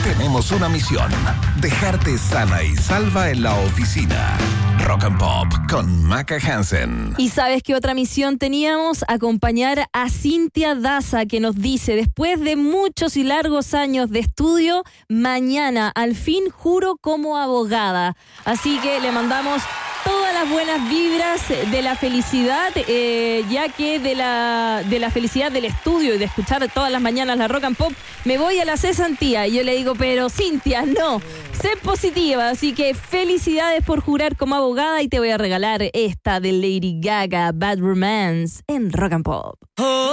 tenemos una misión: dejarte sana y salva en la oficina. Rock and Pop con Maca Hansen. ¿Y sabes qué otra misión teníamos? Acompañar a Cintia Daza, que nos dice: después de muchos y largos años de estudio, mañana al fin juro como abogada. Así que le mandamos todas las buenas vibras de la felicidad, ya que de la felicidad del estudio y de escuchar todas las mañanas la Rock and Pop, me voy a la cesantía. Y yo le digo, pero Cintia, no, sé positiva. Así que felicidades por jurar como abogada, y te voy a regalar esta de Lady Gaga, Bad Romance, en Rock and Pop.